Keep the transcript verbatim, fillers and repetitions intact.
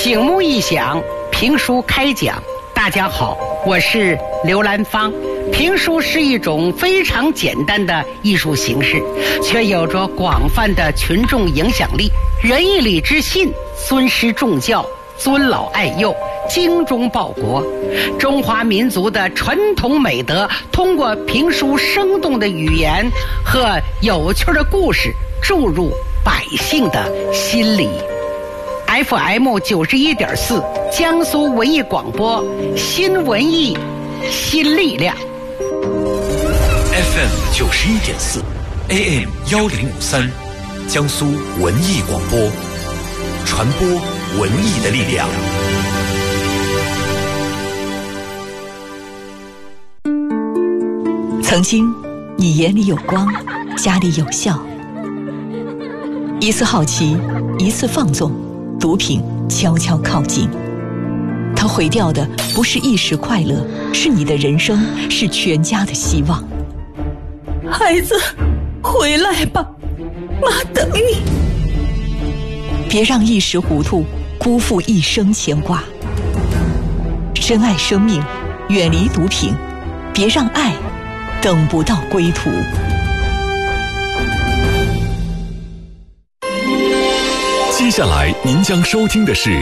醒目一响，评书开讲。大家好，我是刘兰芳。评书是一种非常简单的艺术形式，却有着广泛的群众影响力。仁义礼智信，尊师重教，尊老爱幼，精忠报国，中华民族的传统美德通过评书生动的语言和有趣的故事注入百姓的心里。 F M 九十一点四，江苏文艺广播，新文艺，新力量。 F M 九十一点四 ，A M 幺零五三，江苏文艺广播，传播文艺的力量。 曾经，你眼里有光，家里有笑。一次好奇，一次放纵。 毒品悄悄靠近，它毁掉的不是一时快乐，是你的人生，是全家的希望。 孩子，回来吧，妈等你。 别让一时糊涂辜负一生牵挂。珍爱生命，远离毒品，别让爱等不到归途。 接下来您将收听的是